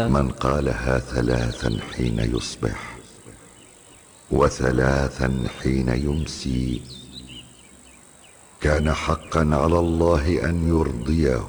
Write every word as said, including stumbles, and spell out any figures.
من قالها ثلاثا حين يصبح وثلاثا حين يمسي كان حقا على الله أن يرضيه